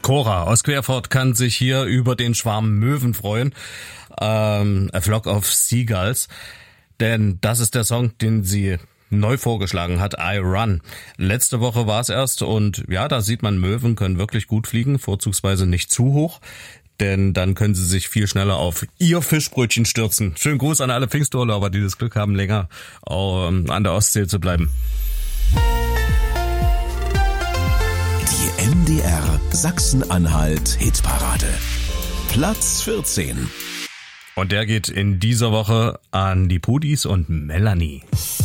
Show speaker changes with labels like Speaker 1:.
Speaker 1: Cora aus Querfurt kann sich hier über den Schwarm Möwen freuen. A Flock of Seagulls. Denn das ist der Song, den sie neu vorgeschlagen hat, I Run. Letzte Woche war es erst und ja, da sieht man, Möwen können wirklich gut fliegen, vorzugsweise nicht zu hoch. Denn dann können sie sich viel schneller auf ihr Fischbrötchen stürzen. Schönen Gruß an alle Pfingsturlauber, die das Glück haben, länger an der Ostsee zu bleiben.
Speaker 2: Die MDR Sachsen-Anhalt Hitparade. Platz 14.
Speaker 1: Und der geht in dieser Woche an die Pudis und Melanie.